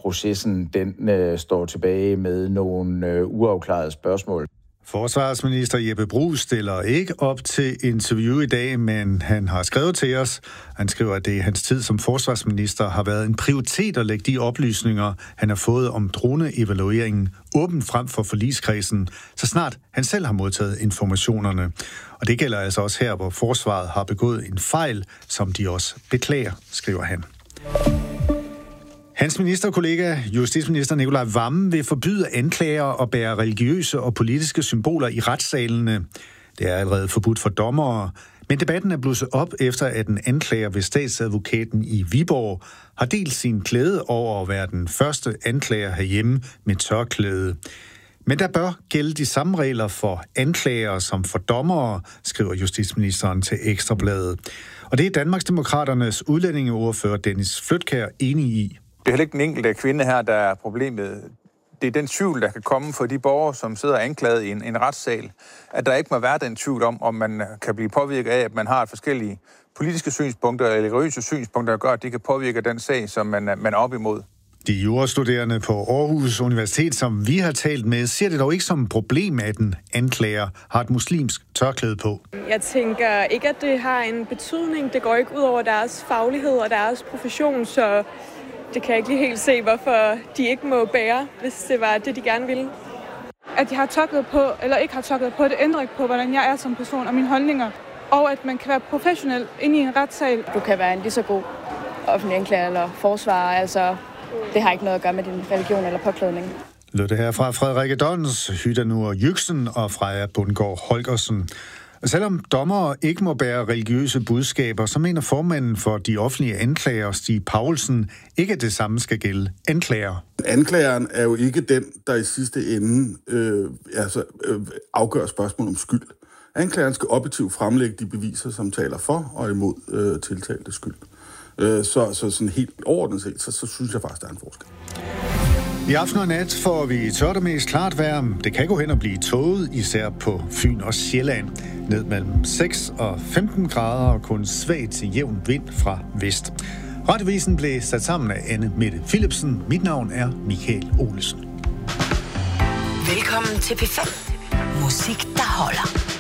processen den står tilbage med nogle uafklarede spørgsmål. Forsvarsminister Jeppe Bruus stiller ikke op til interview i dag, men han har skrevet til os. Han skriver, at det i hans tid som forsvarsminister har været en prioritet at lægge de oplysninger, han har fået om droneevalueringen, åbent frem for forligskredsen, så snart han selv har modtaget informationerne. Og det gælder altså også her, hvor forsvaret har begået en fejl, som de også beklager, skriver han. Hans ministerkollega, justitsminister Nicolai Wammen, vil forbyde anklagere at bære religiøse og politiske symboler i retssalene. Det er allerede forbudt for dommere, men debatten er blusset op efter, at en anklager ved statsadvokaten i Viborg har delt sin glæde over at være den første anklager herhjemme med tørklæde. Men der bør gælde de samme regler for anklagere som for dommere, skriver justitsministeren til Ekstrabladet. Og det er Danmarksdemokraternes udlændingeordfører Dennis Flydtkjær enig i. Det er heller ikke den enkelte kvinde her, der er problemet. Det er den tvivl, der kan komme for de borgere, som sidder anklaget i en retssal. At der ikke må være den tvivl om man kan blive påvirket af, at man har forskellige politiske synspunkter eller religiøse synspunkter, der gør, at de kan påvirke den sag, som man er op imod. De jurastuderende på Aarhus Universitet, som vi har talt med, ser det dog ikke som et problem, at en anklager har et muslimsk tørklæde på. Jeg tænker ikke, at det har en betydning. Det går ikke ud over deres faglighed og deres profession, så det kan jeg ikke lige helt se, hvorfor de ikke må bære, hvis det var det, de gerne ville. At jeg har tørklæde på, eller ikke har tørklæde på, det ændrer ikke på, hvordan jeg er som person og mine holdninger. Og at man kan være professionel inde i en retssal. Du kan være en lige så god offentlig anklager eller forsvarer, altså det har ikke noget at gøre med din religion eller påklædning. Lød det her fra Frederikke Dons, Hydanur Jyksen og Freja Bundgaard Holgersen. Selvom dommere ikke må bære religiøse budskaber, så mener formanden for de offentlige anklager, Stig Paulsen, ikke at det samme skal gælde anklager. Anklageren er jo ikke den, der i sidste ende afgør spørgsmål om skyld. Anklageren skal objektivt fremlægge de beviser, som taler for og imod tiltalte skyld. Så sådan helt overordnet set, så synes jeg faktisk, der er en forskel. I aften og nat får vi tørt og mest klart vejr. Det kan gå hen og blive tåget, især på Fyn og Sjælland. Ned mellem 6 og 15 grader og kun svag til jævn vind fra vest. Radiovisen blev sat sammen af Anne Mette Philipsen. Mit navn er Michael Olesen. Velkommen til P5. Musik, der holder.